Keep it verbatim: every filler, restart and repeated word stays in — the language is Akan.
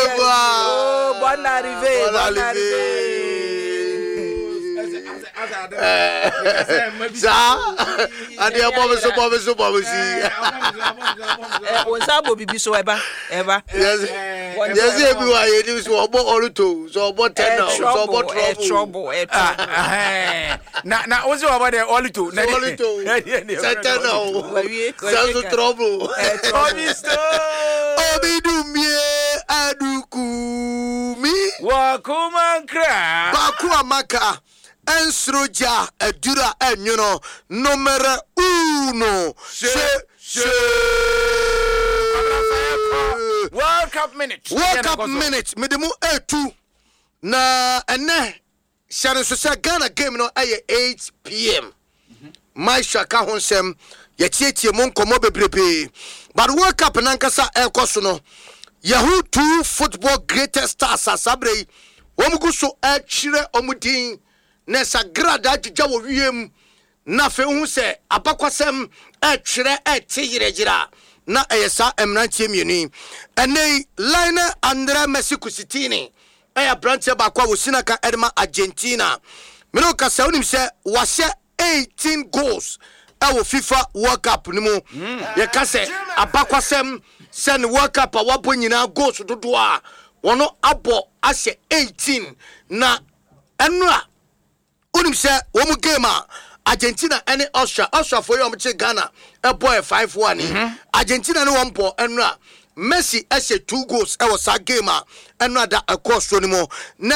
Oh, bon arrivé, bon arrivé. Ça, ade abo so bo so bo si. Eh, on sa bo bibi so eba, eba. Yes. Yes, everywhere you do so obo oluto, so obo ten now, so obo trouble, trouble. Na na ozi obo de oluto, na oluto. Ten now. So trouble. Obi do me aduku mi. Wa kumankra. Baku amaka. Ensroja edura enyuno numero uno. She she. World Cup minute. World Cup minute. Medemu A two. Na ene. Share so Ghana game no aye eight p.m. My shaka honsem. Ye tietie mon komo bebrebe. But World Cup nankasa ekoso no. Yahoo two football greatest stars asabre. Womugu so e chire omudin. Nessa grada jija wo wiem na fe hu se abakwasem e twere e tiyirejira na eyesa emrantie mieni ene line Andre Messi Kusitini e branche bakwa wo sinaka edma Argentina meno kasa onim se wahye eighteen goals e wo FIFA World Cup ni mu ye kase abakwasem sen World Cup a wabo nyina goals dodo a wono abo ahye eighteen na enura unim se wo mu game Argentina and Austria Austria for you mche Ghana a boy five one mm-hmm. Argentina no one ball enra Messi ese two goals e was a game enra da across no more